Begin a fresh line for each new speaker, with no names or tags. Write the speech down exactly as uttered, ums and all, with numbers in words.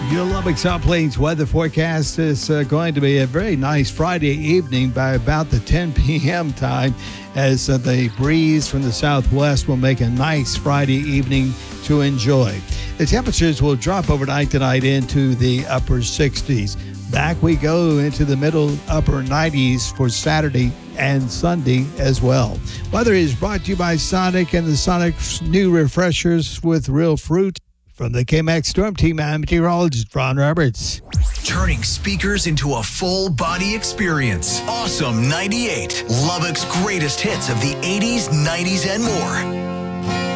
Your Lubbock South Plains weather forecast is uh, going to be a very nice Friday evening by about the ten p.m. time, as uh, the breeze from the southwest will make a nice Friday evening to enjoy. The temperatures will drop overnight tonight into the upper sixties. Back we go into the middle upper nineties for Saturday and Sunday as well. Weather is brought to you by Sonic and the Sonic's new refreshers with real fruit. From the K M X Storm Team, I'm meteorologist Ron Roberts.
Turning speakers into a full-body experience. Awesome ninety-eight, Lubbock's greatest hits of the eighties, nineties, and more.